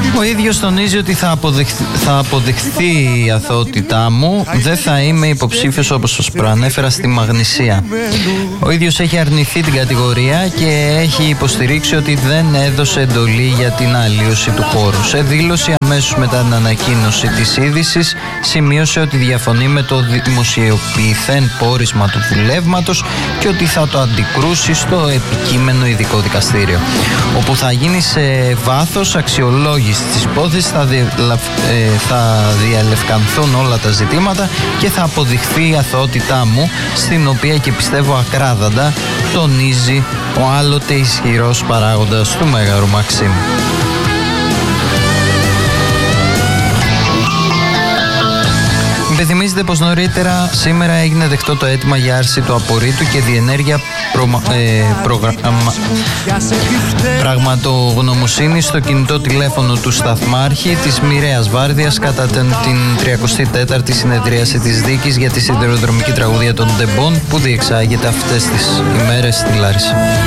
Ο ίδιος τονίζει ότι θα αποδειχθεί η αθωότητά μου, δεν θα είμαι υποψήφιος όπως σας προανέφερα στη Μαγνησία. Ο ίδιος έχει αρνηθεί την κατηγορία και έχει υποστηρίξει ότι δεν έδωσε εντολή για την αλλίωση του χώρου. Σε δήλωση αμέσως μετά την ανακοίνωση της είδησης σημείωσε ότι διαφωνεί με το δημοσιοποιηθέν πόρισμα του δουλεύματος και ότι θα το αντικρούσει στο επικείμενο ειδικό δικαστήριο, όπου θα γίνει σε βάθος αξιολόγηση της υπόθεσης, θα διαλευκανθούν όλα τα ζητήματα και θα αποδειχθεί η αθωότητά μου, στην οποία και πιστεύω ακράδαντα, τονίζει ο άλλοτε ισχυρός παράγοντας του Μέγαρου Μαξίμου. Υπενθυμίζεται πως νωρίτερα σήμερα έγινε δεκτό το αίτημα για άρση του απορρίτου και διενέργεια πραγματογνωμοσύνη στο κινητό τηλέφωνο του σταθμάρχη της Μοιραίας Βάρδιας κατά την 34η συνεδρίαση της δίκης για τη σιδηροδρομική τραγωδία των Ντεμπών που διεξάγεται αυτές τις ημέρες στη Λάρισα.